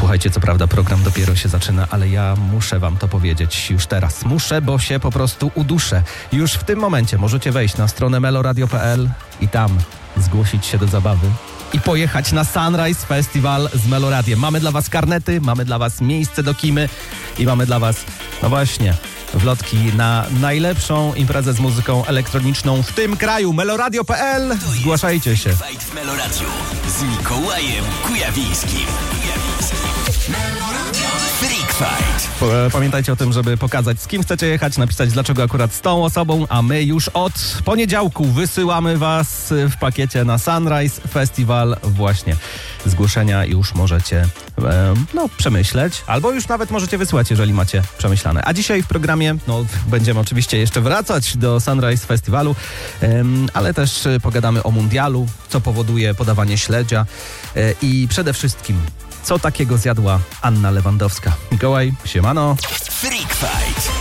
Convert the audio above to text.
Słuchajcie, co prawda program dopiero się zaczyna, ale ja muszę wam to powiedzieć już teraz. Muszę, bo się po prostu uduszę. Już w tym momencie możecie wejść na stronę meloradio.pl i tam zgłosić się do zabawy i pojechać na Sunrise Festival z Meloradiem. Mamy dla was karnety, mamy dla was miejsce do kimy i mamy dla was, no właśnie, wlotki na najlepszą imprezę z muzyką elektroniczną w tym kraju. Meloradio.pl, zgłaszajcie się. Fight w Meloradiu z Mikołajem Kujawińskim. Freak Fight. Pamiętajcie o tym, żeby pokazać, z kim chcecie jechać, napisać, dlaczego akurat z tą osobą, a my już od poniedziałku wysyłamy was w pakiecie na Sunrise Festival. Właśnie zgłoszenia już możecie przemyśleć, albo już nawet możecie wysłać, jeżeli macie przemyślane. A dzisiaj w programie będziemy oczywiście jeszcze wracać do Sunrise Festiwalu, ale też pogadamy o mundialu, co powoduje podawanie śledzia i przede wszystkim co takiego zjadła Anna Lewandowska. Mikołaj, siemano. Freak Fight.